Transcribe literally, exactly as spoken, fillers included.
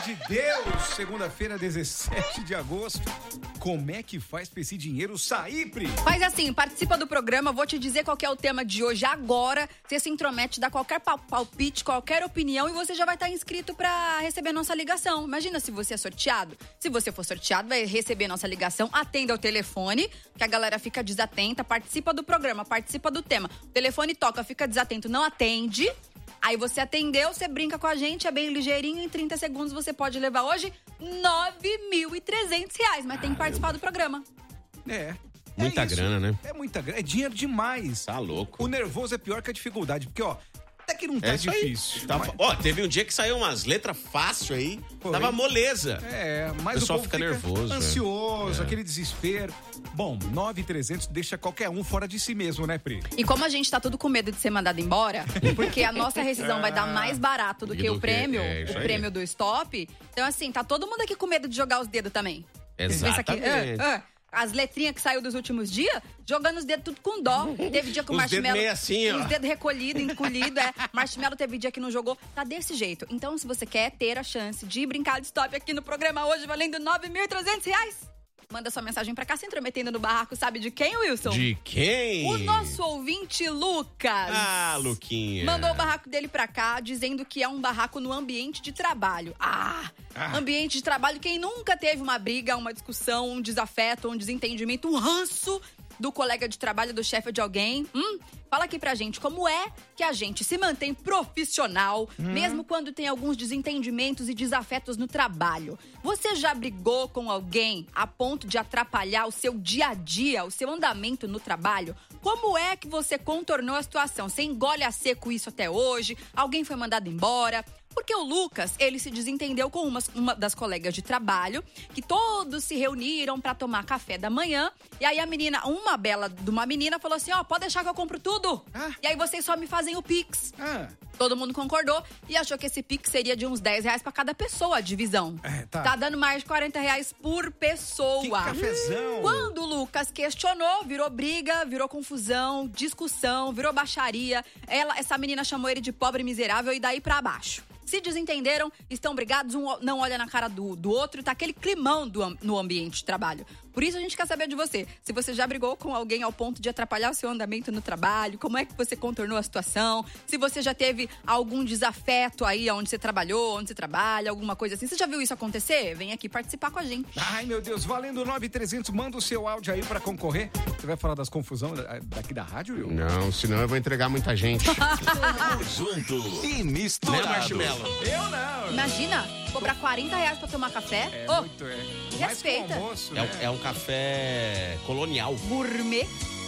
de Deus! Segunda-feira, dezessete de agosto. Como é que faz pra esse dinheiro sair, Pri? Faz assim, participa do programa, vou te dizer qual que é o tema de hoje agora. Você se intromete, dá qualquer palpite, qualquer opinião e você já vai estar inscrito pra receber nossa ligação. Imagina se você é sorteado. Se você for sorteado, vai receber nossa ligação, atenda o telefone, que a galera fica desatenta, participa do programa, participa do tema. O telefone toca, fica desatento, não atende. Aí você atendeu, você brinca com a gente, é bem ligeirinho, em trinta segundos você pode levar hoje nove mil e trezentos reais, mas ah, tem que participar do programa. É. Muita é grana, né? É muita grana, é dinheiro demais. Tá louco. O nervoso é pior que a dificuldade, porque ó, até que não tá é difícil. Tá, mas... Ó, teve um dia que saiu umas letras fácil aí, Foi. Tava moleza. É, mas o pessoal o povo fica, fica nervoso. Ansioso, é. aquele desespero. Bom, nove mil e trezentos deixa qualquer um fora de si mesmo, né, Pri? E como a gente tá tudo com medo de ser mandado embora, porque a nossa rescisão vai dar mais barato do que do o prêmio, que, é, o prêmio do stop. Então, assim, tá todo mundo aqui com medo de jogar os dedos também. Exatamente. Aqui, uh, uh, as letrinhas que saiu dos últimos dias, jogando os dedos tudo com dó. Teve dia que o os Marshmello... Dedos assim, os dedos recolhidos, encolhidos, é. Marshmello teve dia que não jogou. Tá desse jeito. Então, se você quer ter a chance de brincar de stop aqui no programa hoje, valendo nove mil e trezentos reais, manda sua mensagem pra cá, se intrometendo no barraco, sabe de quem, Wilson? De quem? O nosso ouvinte, Lucas. Ah, Luquinha. Mandou o barraco dele pra cá, dizendo que é um barraco no ambiente de trabalho. Ah, ah, ambiente de trabalho, quem nunca teve uma briga, uma discussão, um desafeto, um desentendimento, um ranço do colega de trabalho, do chefe de alguém? Hum? Fala aqui pra gente como é que a gente se mantém profissional, hum. mesmo quando tem alguns desentendimentos e desafetos no trabalho. Você já brigou com alguém a ponto de atrapalhar o seu dia a dia, o seu andamento no trabalho? Como é que você contornou a situação? Você engole a seco isso até hoje? Alguém foi mandado embora? Porque o Lucas, ele se desentendeu com uma, uma das colegas de trabalho, que todos se reuniram pra tomar café da manhã. E aí a menina, uma bela de uma menina, falou assim, ó, oh, pode deixar que eu compro tudo. Ah. E aí vocês só me fazem o Pix. Ah. Todo mundo concordou e achou que esse Pix seria de uns dez reais pra cada pessoa, a divisão. É, tá. Tá dando mais de quarenta reais por pessoa. Que cafezão. Quando o Lucas questionou, virou briga, virou confusão, discussão, virou baixaria. Ela, essa menina chamou ele de pobre miserável e daí pra baixo. Se desentenderam, estão brigados, um não olha na cara do, do outro e tá aquele climão do, no ambiente de trabalho. Por isso a gente quer saber de você. Se você já brigou com alguém ao ponto de atrapalhar o seu andamento no trabalho, como é que você contornou a situação, se você já teve algum desafeto aí onde você trabalhou, onde você trabalha, alguma coisa assim. Você já viu isso acontecer? Vem aqui participar com a gente. Ai, meu Deus, valendo nove mil e trezentos, manda o seu áudio aí pra concorrer. Você vai falar das confusões daqui da rádio, Will? Não, senão eu vou entregar muita gente. Junto e misturado. Né, Marshmello? Eu não. Imagina, cobrar quarenta reais pra tomar café. É, oh, muito, é. Respeita. Almoço, é, né? é um café colonial. Gourmet.